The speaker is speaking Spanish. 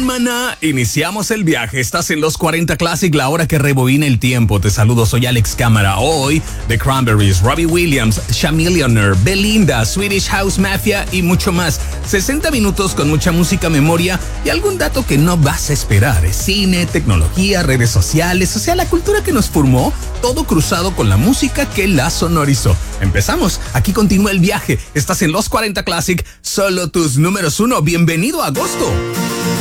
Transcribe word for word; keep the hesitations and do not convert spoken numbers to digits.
Maná, iniciamos el viaje. Estás en Los cuarenta Classic, la hora que rebobina el tiempo. Te saludo, soy Alex Cámara. Hoy, The Cranberries, Robbie Williams, Chamillionaire, Belinda, Swedish House Mafia y mucho más. sesenta minutos con mucha música, memoria y algún dato que no vas a esperar. Es cine, tecnología, redes sociales, o sea, la cultura que nos formó, todo cruzado con la música que la sonorizó. Empezamos, aquí continúa el viaje. Estás en Los cuarenta Classic, solo tus números uno. Bienvenido a agosto.